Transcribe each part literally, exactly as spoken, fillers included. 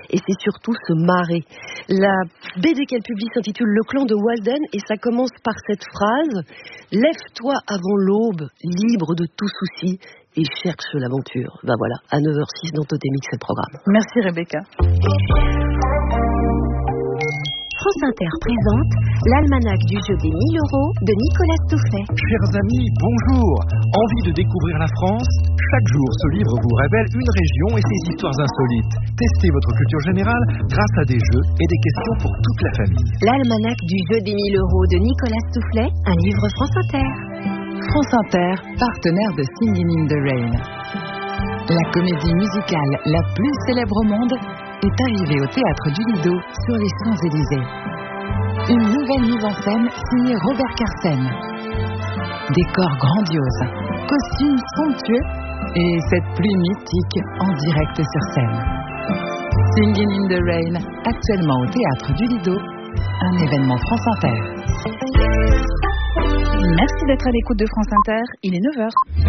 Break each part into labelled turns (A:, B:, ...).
A: et c'est surtout se marrer. La B D qu'elle publie s'intitule Le clan de Walden et ça commence par cette phrase: lève-toi avant l'aube, libre de tout souci, et cherche l'aventure. Ben voilà, à neuf heures six dans Totémix, c'est le programme.
B: Merci Rebecca.
C: France Inter présente l'almanach du jeu des mille euros de Nicolas Stoufflet.
D: Chers amis, bonjour. Envie de découvrir la France? Chaque jour, ce livre vous révèle une région et ses histoires insolites. Testez votre culture générale grâce à des jeux et des questions pour toute la famille.
C: L'almanach du jeu des mille euros de Nicolas Stoufflet, un livre France Inter.
E: France Inter, partenaire de Singing in the Rain. La comédie musicale la plus célèbre au monde est arrivée au théâtre du Lido sur les Champs-Élysées. Une nouvelle mise en scène signée Robert Carsen. Décors grandioses, costumes somptueux et cette pluie mythique en direct sur scène. Singing in the Rain, actuellement au théâtre du Lido, un événement France Inter.
B: Merci d'être à l'écoute de France Inter, il est neuf heures.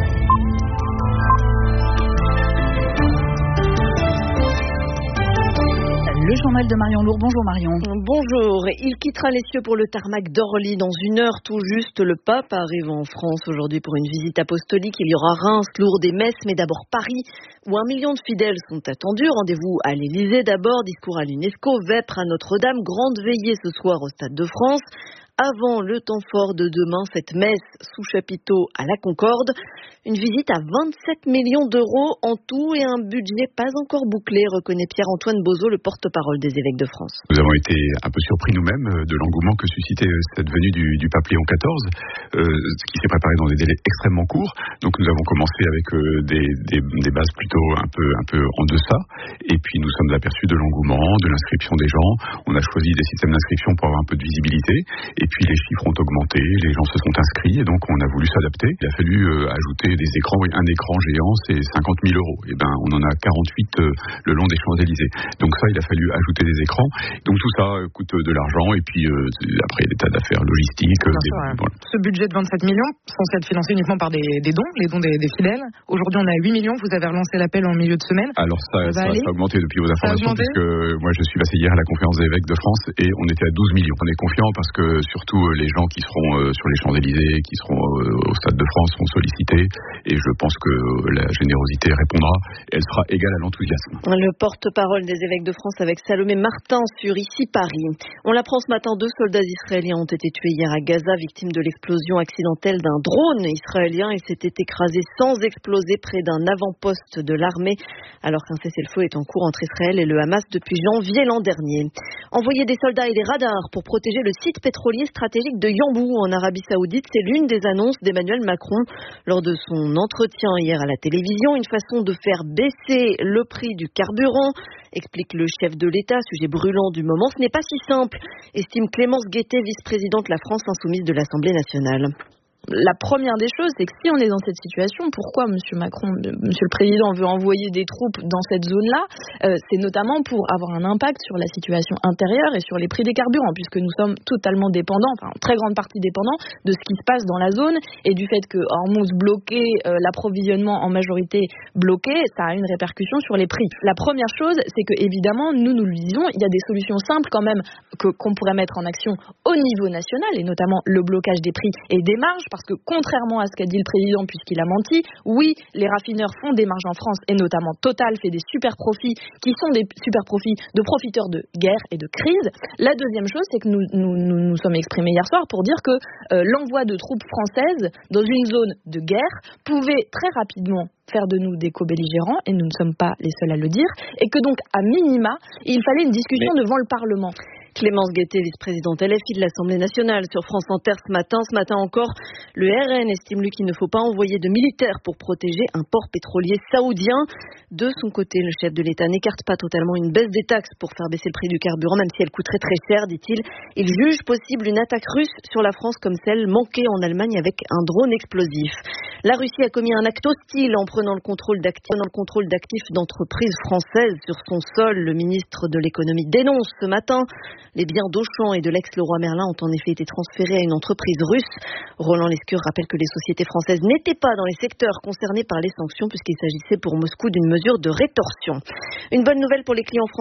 B: Le journal de Marion Lourd. Bonjour Marion.
A: Bonjour. Il quittera les cieux pour le tarmac d'Orly dans une heure tout juste. Le pape arrive en France aujourd'hui pour une visite apostolique. Il y aura Reims, Lourdes et Metz, mais d'abord Paris, où un million de fidèles sont attendus. Rendez-vous à l'Élysée d'abord, discours à l'UNESCO, vêpres à Notre-Dame, grande veillée ce soir au Stade de France. Avant le temps fort de demain, cette messe sous chapiteau à la Concorde. Une visite à vingt-sept millions d'euros en tout et un budget pas encore bouclé, reconnaît Pierre-Antoine Bozo, le porte-parole des évêques de France.
F: Nous avons été un peu surpris nous-mêmes de l'engouement que suscitait cette venue du, du pape Léon quatorze, euh, qui s'est préparé dans des délais extrêmement courts. Donc nous avons commencé avec euh, des, des, des bases plutôt un peu, un peu en deçà. Et puis nous sommes aperçus de l'engouement, de l'inscription des gens. On a choisi des systèmes d'inscription pour avoir un peu de visibilité. Et puis les chiffres ont augmenté, les gens se sont inscrits et donc on a voulu s'adapter. Il a fallu euh, ajouter des écrans. Un écran géant, c'est cinquante mille euros. Et ben, on en a quarante-huit euh, le long des Champs-Élysées. Donc ça, il a fallu ajouter des écrans. Donc tout ça euh, coûte de l'argent. Et puis euh, après, des tas d'affaires logistiques. Euh,
B: des,
A: sûr, ouais.
B: voilà. Ce budget de vingt-sept millions, censé être financé uniquement par des, des dons, les dons des, des fidèles. Aujourd'hui, on a huit millions. Vous avez relancé l'appel en milieu de semaine.
F: Alors ça, ça, ça, ça a augmenté depuis vos informations, puisque moi, je suis passé hier à la conférence des évêques de France et on était à douze millions. On est confiant parce que surtout les gens qui seront euh, sur les Champs-Élysées, qui seront euh, au Stade de France, sont sollicités. Et je pense que la générosité répondra, elle sera égale à l'enthousiasme.
A: Le porte-parole des évêques de France avec Salomé Martin sur Ici Paris. On l'apprend ce matin, deux soldats israéliens ont été tués hier à Gaza, victimes de l'explosion accidentelle d'un drone israélien. Il s'était écrasé sans exploser près d'un avant-poste de l'armée, alors qu'un cessez-le-feu est en cours entre Israël et le Hamas depuis janvier l'an dernier. Envoyer des soldats et des radars pour protéger le site pétrolier stratégique de Yanbu en Arabie Saoudite, c'est l'une des annonces d'Emmanuel Macron lors de son entretien hier à la télévision. Une façon de faire baisser le prix du carburant, explique le chef de l'État, sujet brûlant du moment. Ce n'est pas si simple, estime Clémence Guettet, vice-présidente de la France insoumise de l'Assemblée nationale.
G: La première des choses, c'est que si on est dans cette situation, pourquoi M. Macron, M. le Président veut envoyer des troupes dans cette zone-là, euh, c'est notamment pour avoir un impact sur la situation intérieure et sur les prix des carburants, puisque nous sommes totalement dépendants, enfin en très grande partie dépendants de ce qui se passe dans la zone et du fait que Hormuz bloqué, euh, l'approvisionnement en majorité bloqué, ça a une répercussion sur les prix. La première chose, c'est que évidemment, nous nous le disons, il y a des solutions simples quand même que, qu'on pourrait mettre en action au niveau national, et notamment le blocage des prix et des marges. Parce que contrairement à ce qu'a dit le président, puisqu'il a menti, oui, les raffineurs font des marges en France, et notamment Total fait des super profits, qui sont des super profits de profiteurs de guerre et de crise. La deuxième chose, c'est que nous nous, nous, nous sommes exprimés hier soir pour dire que euh, l'envoi de troupes françaises dans une zone de guerre pouvait très rapidement faire de nous des co-belligérants, et nous ne sommes pas les seuls à le dire, et que donc, à minima, il fallait une discussion Mais... devant le Parlement.
A: Clémence Guettet, vice-présidente L F I de l'Assemblée nationale, sur France Inter ce matin. Ce matin encore, le R N estime lui qu'il ne faut pas envoyer de militaires pour protéger un port pétrolier saoudien. De son côté, le chef de l'État n'écarte pas totalement une baisse des taxes pour faire baisser le prix du carburant, même si elle coûterait très cher, dit-il. Il juge possible une attaque russe sur la France comme celle manquée en Allemagne avec un drone explosif. La Russie a commis un acte hostile en prenant le contrôle d'actifs, prenant le contrôle d'actifs d'entreprises françaises sur son sol. Le ministre de l'économie dénonce ce matin. Les biens d'Auchan et de l'ex-Leroy Merlin ont en effet été transférés à une entreprise russe. Roland Lescure rappelle que les sociétés françaises n'étaient pas dans les secteurs concernés par les sanctions puisqu'il s'agissait pour Moscou d'une mesure de rétorsion. Une bonne nouvelle pour les clients français.